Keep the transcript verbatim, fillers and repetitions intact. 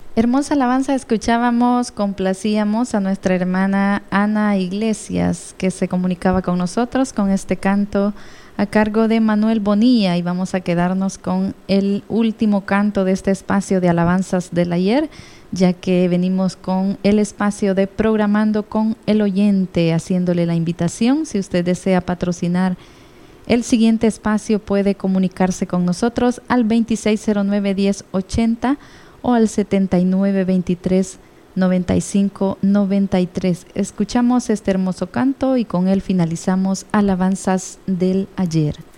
Hermosa alabanza escuchábamos, complacíamos a nuestra hermana Ana Iglesias, que se comunicaba con nosotros con este canto a cargo de Manuel Bonilla, y vamos a quedarnos con el último canto de este espacio de alabanzas del ayer, ya que venimos con el espacio de Programando con el Oyente, haciéndole la invitación. Si usted desea patrocinar el siguiente espacio, puede comunicarse con nosotros al veintiséis cero nueve, diez ochenta o al setenta y nueve, veintitrés, noventa y cinco, noventa y tres. Escuchamos este hermoso canto y con él finalizamos Alabanzas del Ayer.